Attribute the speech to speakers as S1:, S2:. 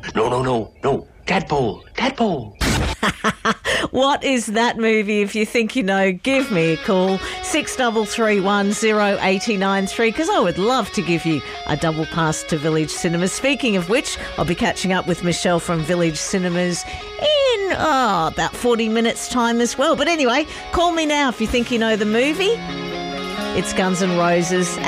S1: No. Tadpole.
S2: What is that movie? If you think you know, give me a call, 6331 0893, because I would love to give you a double pass to Village Cinemas. Speaking of which, I'll be catching up with Michelle from Village Cinemas in about 40 minutes' time as well. But anyway, call me now if you think you know the movie. It's Guns N' Roses.